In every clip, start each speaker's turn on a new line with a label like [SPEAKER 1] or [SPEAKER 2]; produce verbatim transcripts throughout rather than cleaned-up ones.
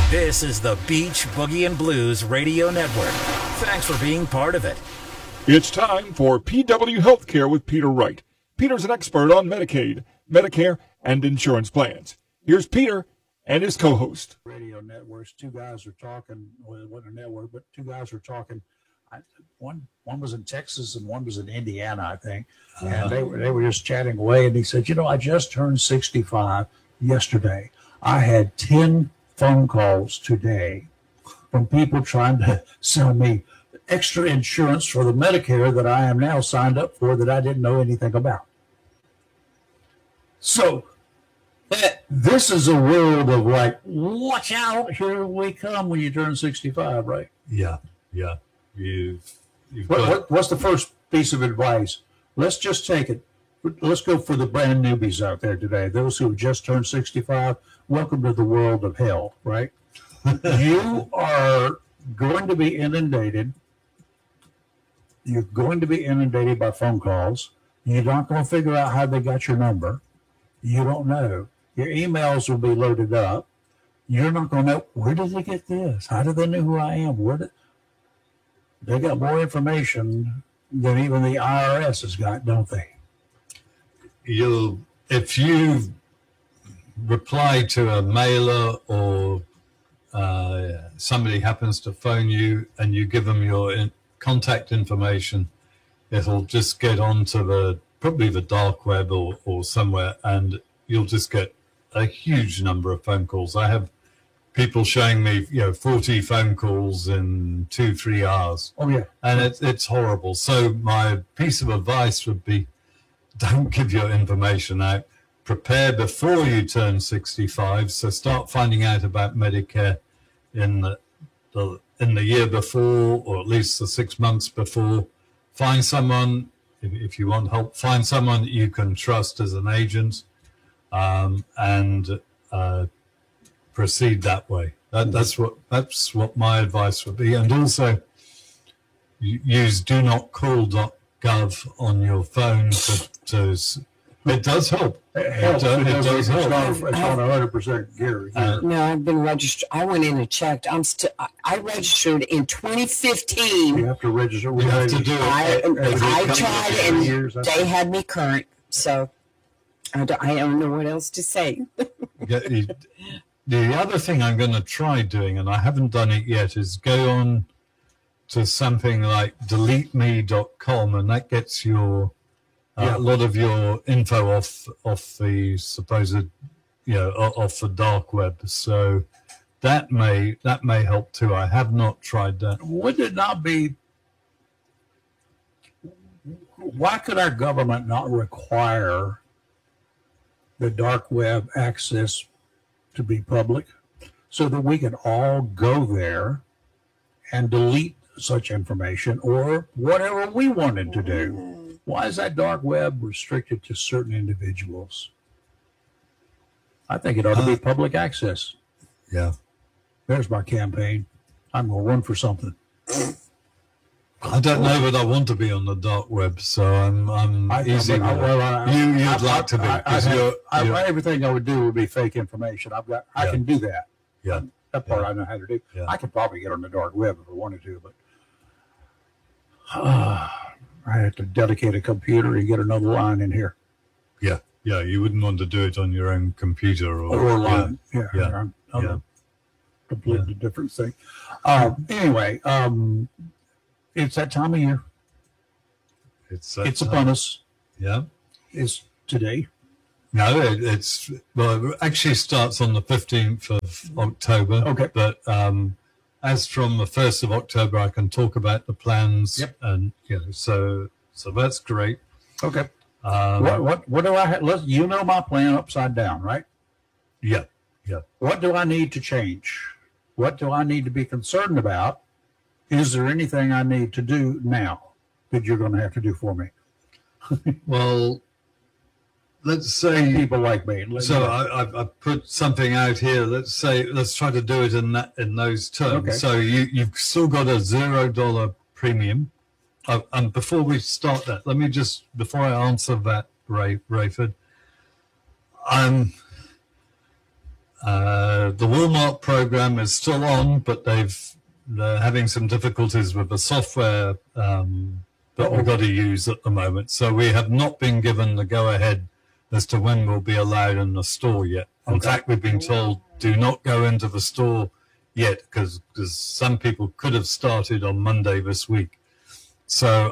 [SPEAKER 1] This is the Beach Boogie and Blues Radio Network. Thanks for being part of it.
[SPEAKER 2] It's time for P W Healthcare with Peter Wright. Peter's an expert on Medicaid, Medicare, and insurance plans. Here's Peter and his co-host.
[SPEAKER 3] Radio networks, two guys are talking, well, it wasn't a network, but two guys were talking. I, one one was in Texas and one was in Indiana, I think. And uh-huh. they were they were just chatting away. And he said, you know, I just turned sixty-five yesterday. I had ten phone calls today from people trying to sell me extra insurance for the Medicare that I am now signed up for that I didn't know anything about. So this is a world of like, watch out, here we come when you turn sixty-five, right?
[SPEAKER 4] Yeah, yeah. You've, you've
[SPEAKER 3] what,
[SPEAKER 4] got...
[SPEAKER 3] what, what's the first piece of advice? Let's just take it. Let's go for the brand newbies out there today. Those who have just turned sixty-five, welcome to the world of hell, right? You are going to be inundated. You're going to be inundated by phone calls. You're not going to figure out how they got your number. You don't know. Your emails will be loaded up. You're not going to know, where did they get this? How do they know who I am? Where did... They got more information than even the I R S has got, don't they?
[SPEAKER 4] You'll, if you reply to a mailer or uh, somebody happens to phone you and you give them your in, contact information, it'll just get onto the probably the dark web or, or somewhere, and you'll just get a huge number of phone calls. I have people showing me, you know, forty phone calls in two, three hours.
[SPEAKER 3] Oh, yeah.
[SPEAKER 4] And it's it's horrible. So my piece of advice would be, don't give your information out. Prepare before you turn sixty-five. So start finding out about Medicare in the, the in the year before, or at least the six months before. Find someone, if, if you want help, find someone that you can trust as an agent, um, and uh, proceed that way. That, that's what that's what my advice would be. And also, use do not call dot gov on your phone to, to it does help.
[SPEAKER 3] It helps.
[SPEAKER 4] It,
[SPEAKER 3] It,
[SPEAKER 4] it
[SPEAKER 3] does,
[SPEAKER 4] does
[SPEAKER 3] it's
[SPEAKER 4] help.
[SPEAKER 3] not, it's not one hundred percent gear.
[SPEAKER 4] Uh,
[SPEAKER 5] No, I've been registered. I went in and checked. I'm still. I registered in twenty fifteen.
[SPEAKER 3] You have to register.
[SPEAKER 4] You have to do it.
[SPEAKER 5] I,
[SPEAKER 4] every
[SPEAKER 5] I
[SPEAKER 4] couple of
[SPEAKER 5] tried and
[SPEAKER 3] years, I
[SPEAKER 5] they
[SPEAKER 3] think.
[SPEAKER 5] had me current. So I don't, I don't know what else to say.
[SPEAKER 4] Yeah, you- the other thing I'm going to try doing, and I haven't done it yet, is go on to something like delete me dot com, and that gets your uh,
[SPEAKER 3] Yeah.
[SPEAKER 4] a lot of your info off off the supposed, you know, o- off the dark web. So that may that may help too. I have not tried that.
[SPEAKER 3] Would it not be? Why could our government not require the dark web access to be public so that we can all go there and delete such information or whatever we wanted to do? Why is that dark web restricted to certain individuals? I think it ought to be public access.
[SPEAKER 4] Yeah,
[SPEAKER 3] There's my campaign. I'm going to run for something.
[SPEAKER 4] I don't know that I want to be on the dark web, so I'm I'm
[SPEAKER 3] I,
[SPEAKER 4] easy.
[SPEAKER 3] I,
[SPEAKER 4] with
[SPEAKER 3] well,
[SPEAKER 4] it.
[SPEAKER 3] I,
[SPEAKER 4] you you'd
[SPEAKER 3] I,
[SPEAKER 4] like to be
[SPEAKER 3] I, I,
[SPEAKER 4] because
[SPEAKER 3] have-
[SPEAKER 4] you're,
[SPEAKER 3] I-
[SPEAKER 4] you're
[SPEAKER 3] everything I would do would be fake information. I've got. I
[SPEAKER 4] Yeah.
[SPEAKER 3] can do that.
[SPEAKER 4] yeah.
[SPEAKER 3] That part
[SPEAKER 4] Yeah.
[SPEAKER 3] I know how to do.
[SPEAKER 4] Yeah.
[SPEAKER 3] I could probably get on the dark web if I wanted to, but uh, I have to dedicate a computer and get another line in here
[SPEAKER 4] Yeah, yeah, you wouldn't want to do it on your own computer or,
[SPEAKER 3] or a line. Yeah,
[SPEAKER 4] yeah,
[SPEAKER 3] I'm- I'm
[SPEAKER 4] yeah.
[SPEAKER 3] a completely different thing. Um, anyway, um, it's that time of year.
[SPEAKER 4] It's that
[SPEAKER 3] It's
[SPEAKER 4] time.
[SPEAKER 3] upon us.
[SPEAKER 4] Yeah.
[SPEAKER 3] It's today.
[SPEAKER 4] No, it, it's well, it actually starts on the fifteenth of October.
[SPEAKER 3] Okay.
[SPEAKER 4] But um, as from the first of October, I can talk about the plans.
[SPEAKER 3] Yep.
[SPEAKER 4] And you know, so so that's great.
[SPEAKER 3] Okay.
[SPEAKER 4] Um,
[SPEAKER 3] What what what do I have? Let's, you know my plan upside down, right?
[SPEAKER 4] Yeah, yeah.
[SPEAKER 3] What do I need to change? What do I need to be concerned about? Is there anything I need to do now that you're going to have to do for me?
[SPEAKER 4] Well, let's say
[SPEAKER 3] People like me. Let-
[SPEAKER 4] So I, I, I put something out here. Let's say let's try to do it in that in those terms.
[SPEAKER 3] Okay.
[SPEAKER 4] So you you've still got a zero dollar premium. Oh, and before we start that, let me just before I answer that, Ray Rayford, um, Uh, the Walmart program is still on, but they've they're having some difficulties with the software um, that we've got to use at the moment. So we have not been given the go-ahead as to when we'll be allowed in the store yet. In
[SPEAKER 3] Okay.
[SPEAKER 4] fact, we've been told do not go into the store yet because some people could have started on Monday this week. So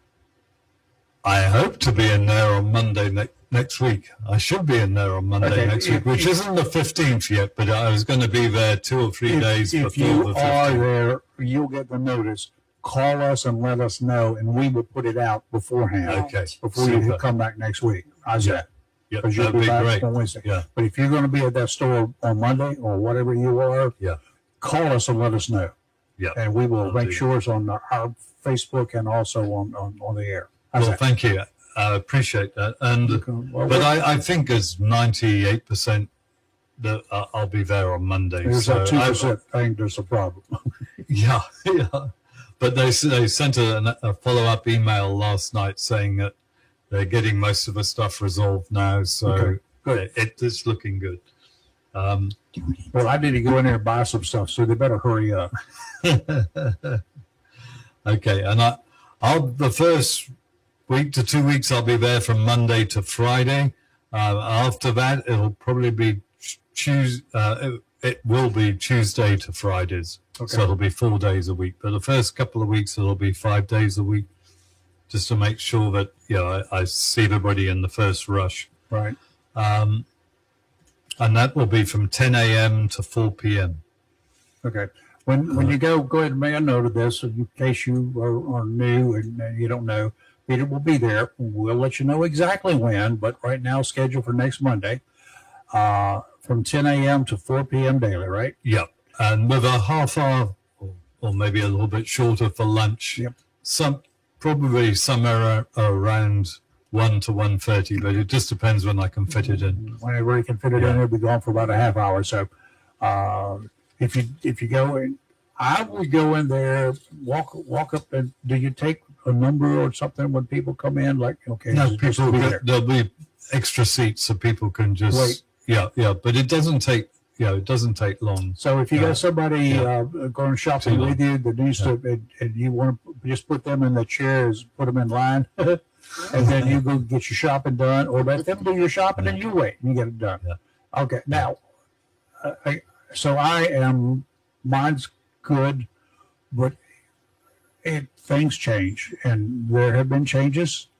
[SPEAKER 4] I hope to be in there on Monday ne- next week. I should be in there on Monday
[SPEAKER 3] Okay,
[SPEAKER 4] next
[SPEAKER 3] if-
[SPEAKER 4] week, which
[SPEAKER 3] if-
[SPEAKER 4] isn't the fifteenth yet, but I was going to be there two or three
[SPEAKER 3] If,
[SPEAKER 4] days
[SPEAKER 3] if
[SPEAKER 4] before
[SPEAKER 3] you
[SPEAKER 4] the
[SPEAKER 3] are
[SPEAKER 4] fifteenth.
[SPEAKER 3] there, you'll get the notice. Call us and let us know, and we will put it out beforehand.
[SPEAKER 4] Okay,
[SPEAKER 3] Before you
[SPEAKER 4] super.
[SPEAKER 3] come back next week. How's
[SPEAKER 4] Yeah.
[SPEAKER 3] that?
[SPEAKER 4] Yeah,
[SPEAKER 3] Because you'll
[SPEAKER 4] that'd
[SPEAKER 3] be
[SPEAKER 4] be
[SPEAKER 3] back
[SPEAKER 4] great.
[SPEAKER 3] on Wednesday.
[SPEAKER 4] Yeah,
[SPEAKER 3] But if you're going to be at that store on Monday or whatever you are,
[SPEAKER 4] yeah,
[SPEAKER 3] call us and let us know,
[SPEAKER 4] yeah.
[SPEAKER 3] and we will
[SPEAKER 4] I'll
[SPEAKER 3] make
[SPEAKER 4] do
[SPEAKER 3] sure it's on our, our Facebook and also on, on, on the air. How's
[SPEAKER 4] Well,
[SPEAKER 3] that?
[SPEAKER 4] thank you. I appreciate that. And
[SPEAKER 3] Well,
[SPEAKER 4] but I, I think it's ninety-eight percent that I- I'll be there on Monday.
[SPEAKER 3] There's
[SPEAKER 4] so
[SPEAKER 3] that two
[SPEAKER 4] I-
[SPEAKER 3] percent thing. There's a problem.
[SPEAKER 4] Yeah, yeah. But they they sent a, a follow up email last night saying that they're getting most of the stuff resolved now, so
[SPEAKER 3] Okay, good.
[SPEAKER 4] it, it is looking good. Um,
[SPEAKER 3] Well, I need to go in there and buy some stuff, so they better hurry up.
[SPEAKER 4] okay, and I, I'll the first week to two weeks I'll be there from Monday to Friday. Uh, after that, it'll probably be Tuesday. Uh, it, it will be Tuesday to Fridays.
[SPEAKER 3] Okay.
[SPEAKER 4] So it'll be four days a week. But the first couple of weeks, it'll be five days a week, just to make sure that, you know, I, I see everybody in the first rush.
[SPEAKER 3] Right.
[SPEAKER 4] Um, and that will be from ten a.m. to four p.m.
[SPEAKER 3] Okay. When when you go, go ahead and make a note of this in case you are, are new and, and you don't know. Peter will be there. We'll let you know exactly when, but right now, scheduled for next Monday, uh, from ten a.m. to four p.m. daily, right?
[SPEAKER 4] Yep. And with a half hour or, or maybe a little bit shorter for lunch.
[SPEAKER 3] Yep.
[SPEAKER 4] Some probably somewhere around one to one thirty, but it just depends when I can fit it in.
[SPEAKER 3] Whenever you can fit it
[SPEAKER 4] Yeah.
[SPEAKER 3] in, it'll be gone for about a half hour. So, uh, if you if you go in, I would go in there, walk walk up, and do you take a number or something when people come in? Like, okay,
[SPEAKER 4] No,
[SPEAKER 3] just- just
[SPEAKER 4] people
[SPEAKER 3] be
[SPEAKER 4] can-
[SPEAKER 3] there.
[SPEAKER 4] there'll be extra seats so people can just
[SPEAKER 3] Wait.
[SPEAKER 4] yeah, yeah. But it doesn't take yeah, it doesn't take long.
[SPEAKER 3] So if you
[SPEAKER 4] Yeah.
[SPEAKER 3] got somebody
[SPEAKER 4] Yeah.
[SPEAKER 3] uh, going shopping
[SPEAKER 4] Too long.
[SPEAKER 3] with you that needs to, and, and you want to just put them in the chairs, put them in line, and then you go get your shopping done, or let them do your shopping and you wait and you get it done.
[SPEAKER 4] Yeah.
[SPEAKER 3] Okay. Now, uh, I, so I am, mine's good, but it things change, and there have been changes.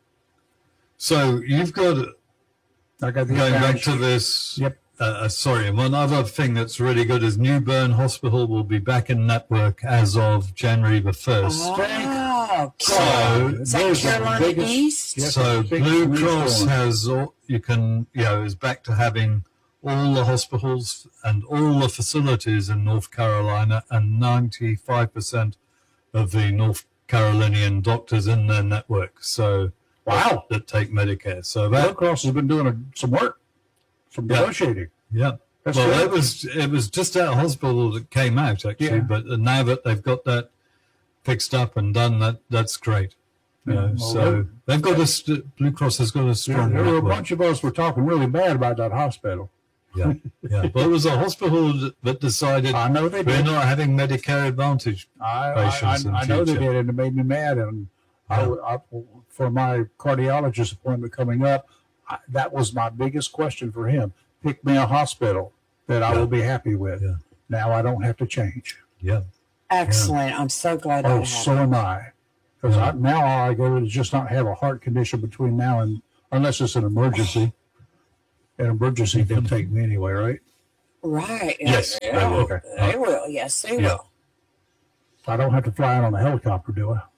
[SPEAKER 4] So you've got
[SPEAKER 3] I got the
[SPEAKER 4] going back
[SPEAKER 3] advantage-
[SPEAKER 4] to this.
[SPEAKER 3] Yep.
[SPEAKER 4] Uh, uh, sorry, and one other thing that's really good is Newburn Hospital will be back in network as of January the first.
[SPEAKER 5] Oh,
[SPEAKER 4] So,
[SPEAKER 5] cool. Is that
[SPEAKER 3] there's the
[SPEAKER 5] Carolina
[SPEAKER 3] biggest-
[SPEAKER 5] East?
[SPEAKER 3] Yes,
[SPEAKER 4] So
[SPEAKER 3] big
[SPEAKER 4] Blue
[SPEAKER 3] news
[SPEAKER 4] Cross
[SPEAKER 3] story.
[SPEAKER 4] has all, you can, you know, is back to having all the hospitals and all the facilities in North Carolina and ninety-five percent of the North Carolinian doctors in their network. So
[SPEAKER 3] Wow.
[SPEAKER 4] that, that take Medicare. So
[SPEAKER 3] Blue
[SPEAKER 4] that,
[SPEAKER 3] Cross has been doing a, some work, some
[SPEAKER 4] Yeah.
[SPEAKER 3] negotiating.
[SPEAKER 4] yeah.
[SPEAKER 3] That's
[SPEAKER 4] Well,
[SPEAKER 3] good.
[SPEAKER 4] it was it was just our hospital that came out actually,
[SPEAKER 3] Yeah.
[SPEAKER 4] but now that they've got that fixed up and done, that that's great. You know,
[SPEAKER 3] well,
[SPEAKER 4] so they've got a st- Blue Cross has got a
[SPEAKER 3] Yeah,
[SPEAKER 4] strong
[SPEAKER 3] there were a
[SPEAKER 4] network.
[SPEAKER 3] bunch of us were talking really bad about that hospital.
[SPEAKER 4] Yeah, yeah. But it was a hospital that- that decided
[SPEAKER 3] I know they
[SPEAKER 4] we're
[SPEAKER 3] did.
[SPEAKER 4] not having Medicare Advantage.
[SPEAKER 3] I,
[SPEAKER 4] patients
[SPEAKER 3] I,
[SPEAKER 4] in
[SPEAKER 3] I, I know they
[SPEAKER 4] future.
[SPEAKER 3] did, and it made me mad. And I,
[SPEAKER 4] Yeah.
[SPEAKER 3] I, for my cardiologist appointment coming up, I, that was my biggest question for him. Pick me a hospital that I
[SPEAKER 4] Yeah.
[SPEAKER 3] will be happy with.
[SPEAKER 4] Yeah.
[SPEAKER 3] Now I don't have to change.
[SPEAKER 4] Yeah,
[SPEAKER 5] Excellent. I'm so glad
[SPEAKER 3] Oh,
[SPEAKER 5] that
[SPEAKER 3] so
[SPEAKER 5] happened.
[SPEAKER 3] am I. Because I, now all I go is just not have a heart condition between now and unless it's an emergency. An emergency, they'll take me anyway, right?
[SPEAKER 5] Right.
[SPEAKER 4] Yes, they
[SPEAKER 5] Yeah.
[SPEAKER 4] will.
[SPEAKER 3] Okay.
[SPEAKER 5] They will. Yes, they
[SPEAKER 4] Yeah.
[SPEAKER 5] will.
[SPEAKER 3] I don't have to fly out on a helicopter, do I?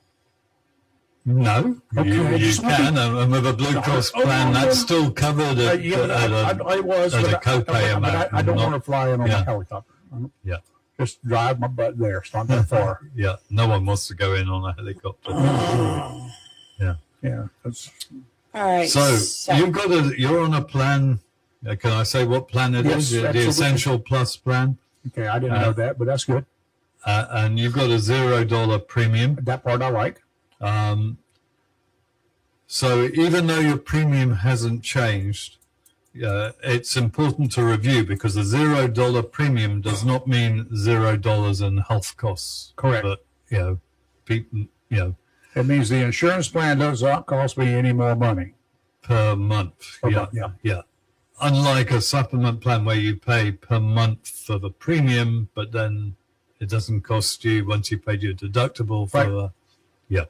[SPEAKER 4] no,
[SPEAKER 3] Okay,
[SPEAKER 4] you,
[SPEAKER 3] I
[SPEAKER 4] you
[SPEAKER 3] just wanted-
[SPEAKER 4] can, and and with a Blue Cross
[SPEAKER 3] Oh,
[SPEAKER 4] plan,
[SPEAKER 3] no, no.
[SPEAKER 4] that's still covered
[SPEAKER 3] Uh,
[SPEAKER 4] at,
[SPEAKER 3] yeah, but
[SPEAKER 4] at
[SPEAKER 3] I,
[SPEAKER 4] a-
[SPEAKER 3] I, I was,
[SPEAKER 4] as
[SPEAKER 3] but
[SPEAKER 4] a
[SPEAKER 3] I-
[SPEAKER 4] copay
[SPEAKER 3] but I-
[SPEAKER 4] amount,
[SPEAKER 3] But I, I don't
[SPEAKER 4] not-
[SPEAKER 3] want to fly in on
[SPEAKER 4] yeah.
[SPEAKER 3] a helicopter.
[SPEAKER 4] yeah,
[SPEAKER 3] Just drive my butt there. It's not that far.
[SPEAKER 4] yeah. No one wants to go in on a helicopter. yeah.
[SPEAKER 3] Yeah. That's,
[SPEAKER 5] All right.
[SPEAKER 4] So you've got a, you're on a plan. uh, Can I say what plan it
[SPEAKER 3] Yes,
[SPEAKER 4] is? The- The
[SPEAKER 3] absolutely.
[SPEAKER 4] Essential Plus plan,
[SPEAKER 3] okay. I didn't
[SPEAKER 4] Uh,
[SPEAKER 3] know that, but that's good.
[SPEAKER 4] uh, and you've got a zero dollar premium.
[SPEAKER 3] That part I like.
[SPEAKER 4] Um, so even though your premium hasn't changed, uh, it's important to review because the zero dollar premium does not mean zero dollars in health costs.
[SPEAKER 3] Correct.
[SPEAKER 4] But you know, people, you know,
[SPEAKER 3] It means the insurance plan does not cost me any more money.
[SPEAKER 4] per month.
[SPEAKER 3] Per
[SPEAKER 4] yeah,
[SPEAKER 3] month, yeah.
[SPEAKER 4] yeah. Unlike a supplement plan where you pay per month for the premium, but then it doesn't cost you once you paid your deductible for
[SPEAKER 3] Right.
[SPEAKER 4] the, yeah.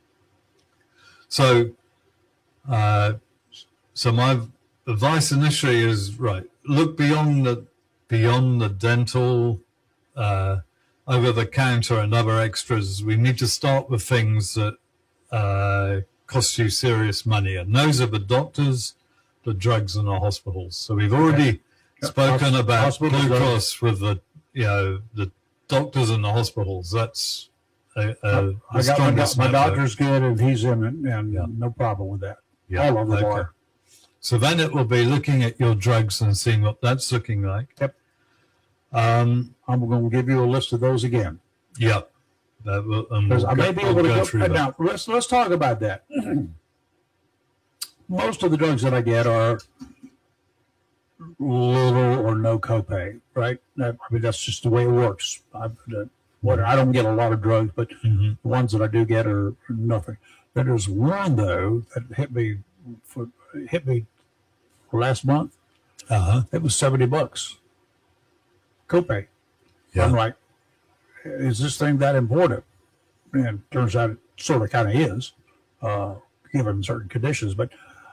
[SPEAKER 4] So, uh, so my advice initially is right. Look beyond the beyond the dental, uh, over the counter and other extras. We need to start with things that uh, cost you serious money, and those are the doctors, the drugs, and the hospitals. So we've already
[SPEAKER 3] Yeah.
[SPEAKER 4] spoken
[SPEAKER 3] Hos-
[SPEAKER 4] about
[SPEAKER 3] hospitals,
[SPEAKER 4] Blue
[SPEAKER 3] drugs.
[SPEAKER 4] Cross with the you know the doctors and the hospitals. That's a, a,
[SPEAKER 3] I
[SPEAKER 4] the
[SPEAKER 3] got my, doc-
[SPEAKER 4] strongest
[SPEAKER 3] my
[SPEAKER 4] network.
[SPEAKER 3] doctor's good, and he's in it, and
[SPEAKER 4] Yeah.
[SPEAKER 3] no problem with that.
[SPEAKER 4] Yeah,
[SPEAKER 3] All of them
[SPEAKER 4] okay.
[SPEAKER 3] are.
[SPEAKER 4] So then it will be looking at your drugs and seeing what that's looking like.
[SPEAKER 3] Yep.
[SPEAKER 4] Um,
[SPEAKER 3] I'm going to give you a list of those again.
[SPEAKER 4] yeah. That will, and
[SPEAKER 3] Because
[SPEAKER 4] we'll
[SPEAKER 3] I may
[SPEAKER 4] go,
[SPEAKER 3] be
[SPEAKER 4] we'll
[SPEAKER 3] able to
[SPEAKER 4] go
[SPEAKER 3] go,
[SPEAKER 4] through that.
[SPEAKER 3] now. Let's let's talk about that. Most of the drugs that I get are little or no copay, right? That, I mean, that's just the way it works. I, the, what I don't get a lot of drugs, but
[SPEAKER 4] Mhm.
[SPEAKER 3] the ones that I do get are nothing. Then there's one though that hit me for hit me last month.
[SPEAKER 4] Uh-huh.
[SPEAKER 3] It was seventy bucks copay.
[SPEAKER 4] Yeah.
[SPEAKER 3] I'm like, is this thing that important? And it turns out it sort of kind of is, uh, given certain conditions. But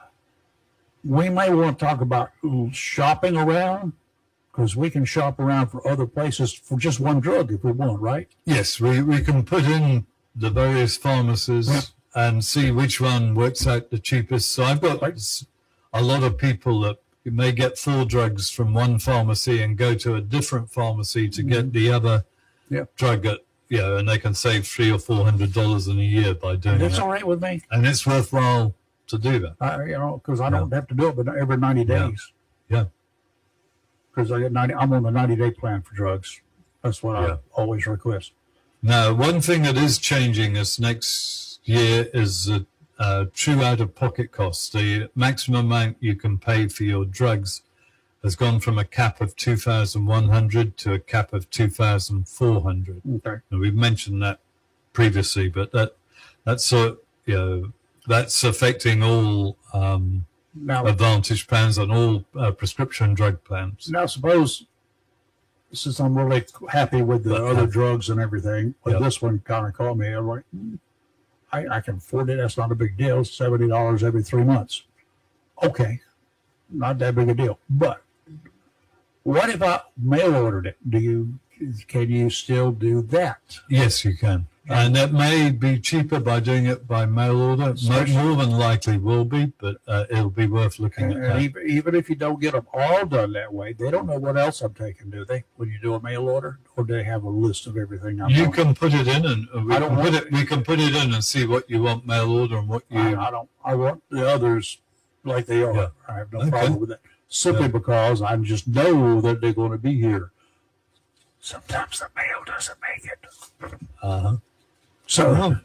[SPEAKER 3] we may want to talk about shopping around, because we can shop around for other places for just one drug if we want, right?
[SPEAKER 4] Yes, we, we can put in the various pharmacies
[SPEAKER 3] Yeah.
[SPEAKER 4] and see which one works out the cheapest. So I've got
[SPEAKER 3] Right.
[SPEAKER 4] s- a lot of people that may get four drugs from one pharmacy and go to a different pharmacy to get the other
[SPEAKER 3] Mm-hmm. Yeah.
[SPEAKER 4] drug at, you know, and they can save three or four hundred dollars in a year by doing
[SPEAKER 3] That's
[SPEAKER 4] that.
[SPEAKER 3] all right with me.
[SPEAKER 4] And it's worthwhile to do that.
[SPEAKER 3] I, you know, because I don't have to do it, but every ninety
[SPEAKER 4] Yeah.
[SPEAKER 3] days.
[SPEAKER 4] Yeah.
[SPEAKER 3] Because I get ninety. I'm on the ninety day plan for drugs. That's what
[SPEAKER 4] Yeah.
[SPEAKER 3] I always request.
[SPEAKER 4] Now, one thing that is changing this next year is the uh, true out-of-pocket costs. The maximum amount you can pay for your drugs has gone from a cap of two thousand one hundred to a cap of two thousand four hundred.
[SPEAKER 3] Okay.
[SPEAKER 4] And we've mentioned that previously, but that that's uh, you know, that's affecting all um,
[SPEAKER 3] Now,
[SPEAKER 4] Advantage plans and all uh, prescription drug plans.
[SPEAKER 3] now suppose, since I'm really happy with the
[SPEAKER 4] But, uh,
[SPEAKER 3] other drugs and everything, but
[SPEAKER 4] yeah.
[SPEAKER 3] this one kind of caught me. I'm like, hmm, I, I can afford it. That's not a big deal. seventy dollars every three months. Okay. Not that big a deal. But what if I mail ordered it? Do you, can you still do that?
[SPEAKER 4] Yes, you can. And it may be cheaper by doing it by mail order. Mo-
[SPEAKER 3] Especially-
[SPEAKER 4] More than likely will be, but uh, it'll be worth looking
[SPEAKER 3] And,
[SPEAKER 4] at that.
[SPEAKER 3] even, even if you don't get them all done that way, they don't know what else I'm taking, do they? When you do a mail order, or do they have a list of everything I'm
[SPEAKER 4] You
[SPEAKER 3] on?
[SPEAKER 4] can put it in, and uh, we
[SPEAKER 3] I don't
[SPEAKER 4] can put
[SPEAKER 3] want-
[SPEAKER 4] it. We can put it in and see what you want mail order and what you.
[SPEAKER 3] I, I don't. I want the others like they are.
[SPEAKER 4] Yeah.
[SPEAKER 3] I have no
[SPEAKER 4] Okay.
[SPEAKER 3] problem with that. Simply
[SPEAKER 4] Yeah.
[SPEAKER 3] because I just know that they're going to be here. Sometimes the mail doesn't make it.
[SPEAKER 4] Uh-huh.
[SPEAKER 3] So
[SPEAKER 4] Well,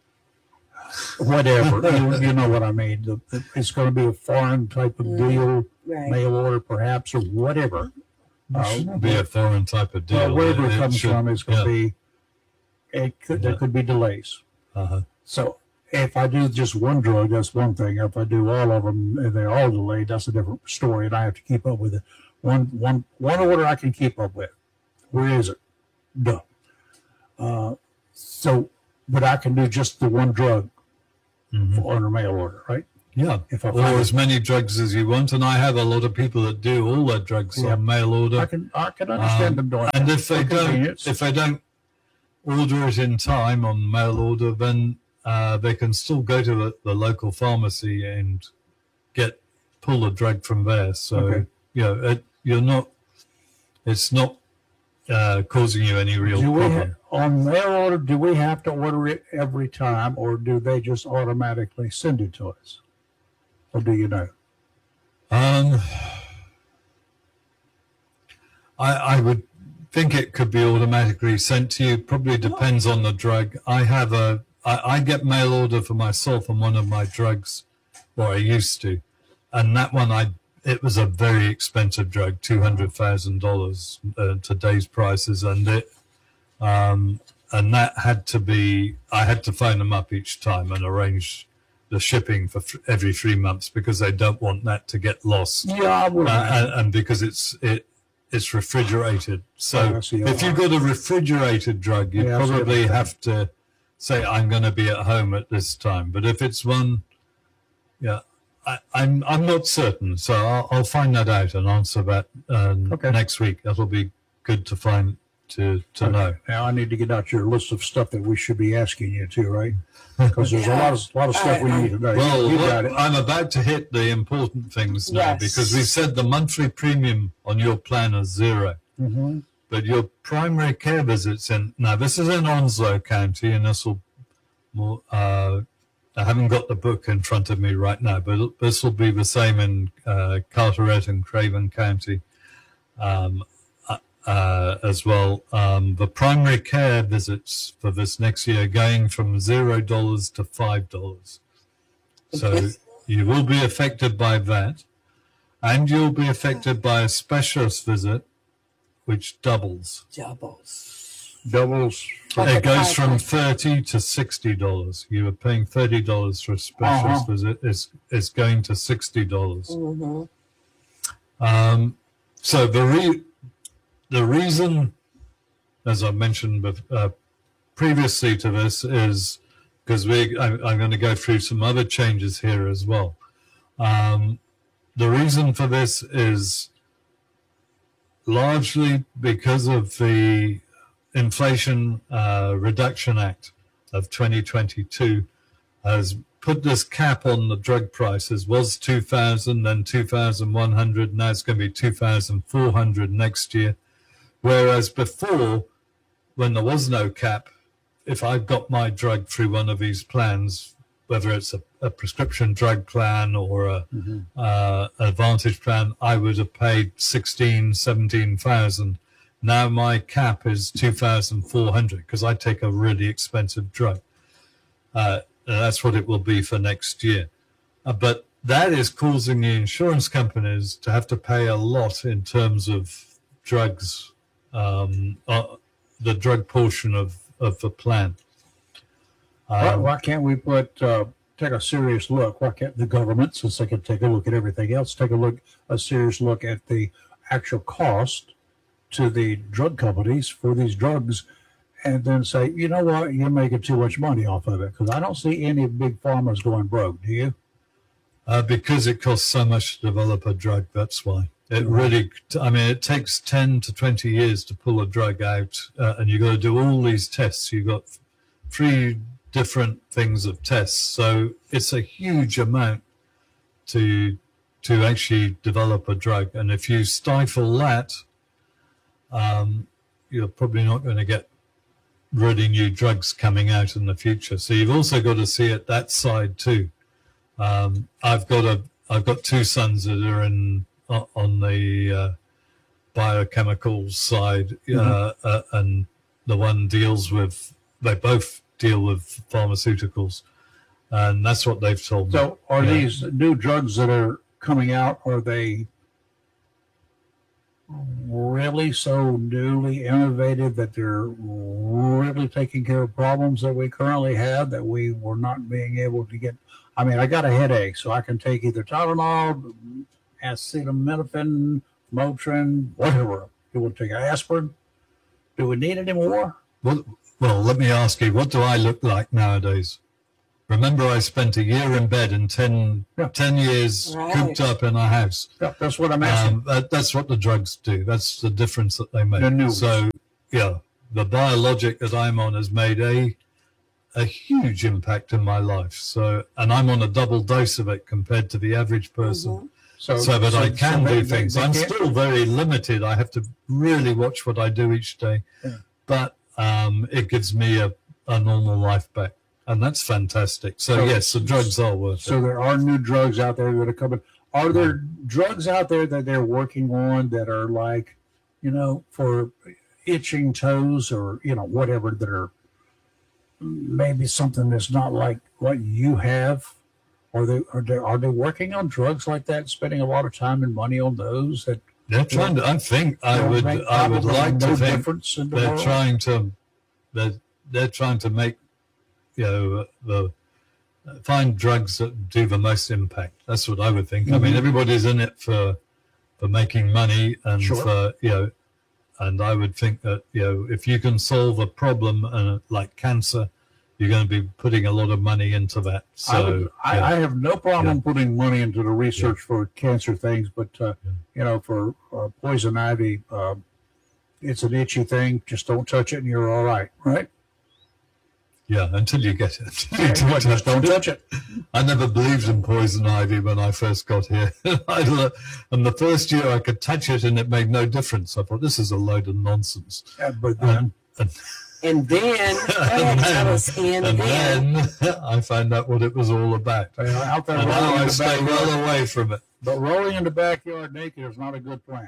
[SPEAKER 3] whatever, you, you know what I mean. The, the, it's going to be a foreign type of deal,
[SPEAKER 5] Right.
[SPEAKER 3] mail order perhaps, or whatever. Uh,
[SPEAKER 4] shouldn't be a foreign type of deal.
[SPEAKER 3] well, wherever it,
[SPEAKER 4] It
[SPEAKER 3] comes
[SPEAKER 4] should-
[SPEAKER 3] from, it's going
[SPEAKER 4] yeah.
[SPEAKER 3] to be. It could there
[SPEAKER 4] Yeah.
[SPEAKER 3] could be delays.
[SPEAKER 4] Uh-huh.
[SPEAKER 3] So if I do just one drug, that's one thing. If I do all of them and they're all delayed, that's a different story, and I have to keep up with it. One one one order I can keep up with. Where is it? Duh. Uh, so, but I can do just the one drug
[SPEAKER 4] Mhm.
[SPEAKER 3] on a mail order, right?
[SPEAKER 4] Yeah,
[SPEAKER 3] If I
[SPEAKER 4] or
[SPEAKER 3] find
[SPEAKER 4] as many drugs as you want, and I have a lot of people that do all their drugs
[SPEAKER 3] Yeah.
[SPEAKER 4] on mail order.
[SPEAKER 3] I can I can understand
[SPEAKER 4] Um,
[SPEAKER 3] them doing
[SPEAKER 4] and
[SPEAKER 3] that
[SPEAKER 4] if they
[SPEAKER 3] for
[SPEAKER 4] don't,
[SPEAKER 3] convenience.
[SPEAKER 4] if they don't order it in time on mail order, then uh, they can still go to the, the local pharmacy and get pull a drug from there. So
[SPEAKER 3] Okay.
[SPEAKER 4] you know, it, you're not. It's not uh, causing you any real
[SPEAKER 3] do we
[SPEAKER 4] problem.
[SPEAKER 3] ha- on mail order? Do we have to order it every time, or do they just automatically send it to us? Or do you know?
[SPEAKER 4] Um, I, I would think it could be automatically sent to you. Probably depends on the drug. I have a, I, I get mail order for myself on one of my drugs, or I used to, and that one I it was a very expensive drug, two hundred thousand dollars uh, today's prices, and it um, and that had to be. I had to phone them up each time and arrange the shipping for th- every three months because they don't want that to get lost.
[SPEAKER 3] Yeah, I would.
[SPEAKER 4] Uh, and, and because it's it it's refrigerated. So
[SPEAKER 3] Oh, I see.
[SPEAKER 4] if you've got a refrigerated drug, you
[SPEAKER 3] Yeah, I see
[SPEAKER 4] probably
[SPEAKER 3] what you're
[SPEAKER 4] have to say, I'm going to be at home at this time. But if it's one, yeah, I, I'm I'm not certain. So I'll, I'll find that out and answer that um,
[SPEAKER 3] Okay.
[SPEAKER 4] next week. That'll be good to find to to know.
[SPEAKER 3] Now I need to get out your list of stuff that we should be asking you too, right? Because there's a lot of lot of stuff we need to know.
[SPEAKER 4] Well,
[SPEAKER 3] you
[SPEAKER 4] what-
[SPEAKER 3] got it.
[SPEAKER 4] I'm about to hit the important things now
[SPEAKER 5] Yes.
[SPEAKER 4] because we said the monthly premium on your plan is zero.
[SPEAKER 3] Mm-hmm.
[SPEAKER 4] But your primary care visits in now this is in Onslow County, and this will more. Uh, I haven't got the book in front of me right now, but this will be the same in uh, Carteret and Craven County um, uh, uh, as well. Um, the primary care visits for this next year going from zero dollars to five dollars. So you will be affected by that, and you'll be affected by a specialist visit, which doubles.
[SPEAKER 5] Doubles.
[SPEAKER 3] Doubles.
[SPEAKER 5] Okay.
[SPEAKER 4] It goes from thirty to sixty dollars. You were paying thirty dollars for a specialist
[SPEAKER 3] Uh-huh.
[SPEAKER 4] visit. It's it's going to sixty dollars.
[SPEAKER 5] Mm-hmm.
[SPEAKER 4] Um, so the re- the reason, as I mentioned bef- uh, previously to this, is because we I'm, I'm going to go through some other changes here as well. Um, the reason for this is largely because of the Inflation uh, Reduction Act of twenty twenty-two has put this cap on the drug prices. Was two thousand, then two thousand one hundred, now it's going to be two thousand four hundred next year. Whereas before, when there was no cap, if I got my drug through one of these plans, whether it's a, a prescription drug plan or a
[SPEAKER 3] Mm-hmm.
[SPEAKER 4] uh, Advantage plan, I would have paid sixteen, seventeen thousand. Now my cap is two thousand four hundred because I take a really expensive drug. Uh, and that's what it will be for next year. Uh, but that is causing the insurance companies to have to pay a lot in terms of drugs, um, uh, the drug portion of, of the plan.
[SPEAKER 3] Why,
[SPEAKER 4] Um,
[SPEAKER 3] why can't we put uh, take a serious look? Why can't the government, since they can take a look at everything else, take a look a serious look at the actual cost to the drug companies for these drugs, and then say, you know what, you're making too much money off of it? Because I don't see any big pharmas going broke. Do you?
[SPEAKER 4] Uh, because it costs so much to develop a drug, that's why. It really, I mean, it takes ten to twenty years to pull a drug out, uh, and you've got to do all these tests. You've got three different things of tests. So it's a huge amount to to actually develop a drug. And if you stifle that, um, you're probably not going to get really new drugs coming out in the future. So you've also got to see it that side too. Um, I've got a, I've got two sons that are in uh, on the uh, biochemical side, uh, uh, and the one deals with. They both deal with pharmaceuticals, and that's what they've told me.
[SPEAKER 3] So are
[SPEAKER 4] Yeah.
[SPEAKER 3] these new drugs that are coming out, are they really so newly innovative that they're really taking care of problems that we currently have that we were not being able to get? I mean, I got a headache, so I can take either Tylenol, acetaminophen, Motrin, whatever. You will take aspirin. Do we need any more?
[SPEAKER 4] Well, well, let me ask you, what do I look like nowadays? Remember, I spent a year in bed and ten,
[SPEAKER 3] Yeah.
[SPEAKER 4] ten years
[SPEAKER 5] Right.
[SPEAKER 4] cooped up in a house.
[SPEAKER 3] Yeah, that's what I'm asking.
[SPEAKER 4] Um, that, that's what the drugs do. That's the difference that they make.
[SPEAKER 3] The new ones.
[SPEAKER 4] So, yeah, the biologic that I'm on has made a a huge impact in my life. So, and I'm on a double dose of it compared to the average person.
[SPEAKER 3] so,
[SPEAKER 4] So that I can
[SPEAKER 3] they-
[SPEAKER 4] do
[SPEAKER 3] they-
[SPEAKER 4] things.
[SPEAKER 3] they
[SPEAKER 4] I'm
[SPEAKER 3] can't-
[SPEAKER 4] still very limited. I have to really watch what I do each day.
[SPEAKER 3] Yeah.
[SPEAKER 4] But um, it gives me a, a normal life back. And that's fantastic. So,
[SPEAKER 3] So-
[SPEAKER 4] yes, the drugs are worth
[SPEAKER 3] So
[SPEAKER 4] it.
[SPEAKER 3] there are new drugs out there that are coming. Are there drugs out there that they're working on that are like, you know, for itching toes or, you know, whatever, that are maybe something that's not like what you have? Are they are they are they working on drugs like that, spending a lot of time and money on those? That
[SPEAKER 4] They're trying to. I think I
[SPEAKER 3] They'll
[SPEAKER 4] would.
[SPEAKER 3] make
[SPEAKER 4] I would
[SPEAKER 3] probably
[SPEAKER 4] like
[SPEAKER 3] no
[SPEAKER 4] to think
[SPEAKER 3] difference in the
[SPEAKER 4] they're
[SPEAKER 3] world.
[SPEAKER 4] trying to. They're they're trying to make, you know, the find drugs that do the most impact. That's what I would think. I mean,
[SPEAKER 3] Mhm.
[SPEAKER 4] everybody's in it for for making money and
[SPEAKER 3] Sure.
[SPEAKER 4] for you know, and I would think that you know if you can solve a problem uh, like cancer, you're going to be putting a lot of money into that. So
[SPEAKER 3] I, would, I,
[SPEAKER 4] yeah.
[SPEAKER 3] I have no problem
[SPEAKER 4] Yeah.
[SPEAKER 3] putting money into the research for cancer things, but uh,
[SPEAKER 4] Yeah.
[SPEAKER 3] you know, for uh, poison ivy, uh, it's an itchy thing. Just don't touch it, and you're all right, right?
[SPEAKER 4] yeah, until you get it.
[SPEAKER 3] Well, just don't touch it.
[SPEAKER 4] I never believed in poison ivy when I first got here. I le- and the first year I could touch it and it made no difference. I thought, this is a load of nonsense.
[SPEAKER 3] Uh, but then,
[SPEAKER 4] And,
[SPEAKER 5] And then, go ahead,
[SPEAKER 4] and
[SPEAKER 5] tell
[SPEAKER 4] then,
[SPEAKER 5] us, and
[SPEAKER 4] and
[SPEAKER 5] then,
[SPEAKER 4] then I found out what it was all about.
[SPEAKER 3] uh, out there
[SPEAKER 4] And now
[SPEAKER 3] rolling
[SPEAKER 4] I
[SPEAKER 3] in the
[SPEAKER 4] stay
[SPEAKER 3] backyard,
[SPEAKER 4] well away from it.
[SPEAKER 3] but rolling in the backyard naked is not a good plan.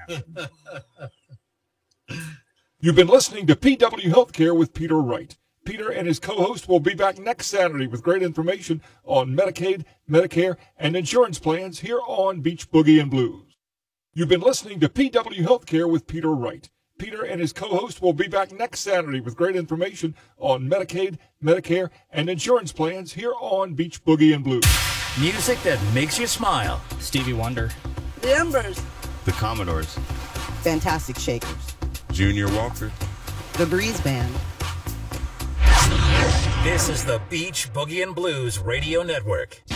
[SPEAKER 2] You've been listening to P W Healthcare with Peter Wright. Peter and his co-host will be back next Saturday with great information on Medicaid, Medicare, and insurance plans here on Beach Boogie and Blues. You've been listening to P W Healthcare with Peter Wright. Peter and his co-host will be back next Saturday with great information on Medicaid, Medicare, and insurance plans here on Beach Boogie and Blues.
[SPEAKER 1] Music that makes you smile.
[SPEAKER 6] Stevie Wonder.
[SPEAKER 7] The Embers.
[SPEAKER 8] The Commodores.
[SPEAKER 7] Fantastic Shakers.
[SPEAKER 8] Junior Walker.
[SPEAKER 7] The Breeze Band.
[SPEAKER 1] This is the Beach Boogie and Blues Radio Network.